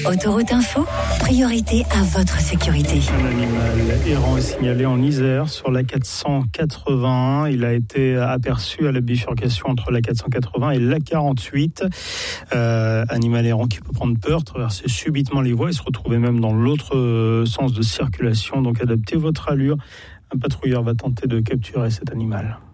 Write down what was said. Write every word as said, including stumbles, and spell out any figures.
Autoroute Info, priorité à votre sécurité. Un animal errant est signalé en Isère sur la quatre cent quatre-vingt-un. Il a été aperçu à la bifurcation entre la quatre cent quatre-vingts et la quarante-huit. Euh, animal errant qui peut prendre peur, traverser subitement les voies et se retrouver même dans l'autre sens de circulation. Donc adaptez votre allure. Un patrouilleur va tenter de capturer cet animal.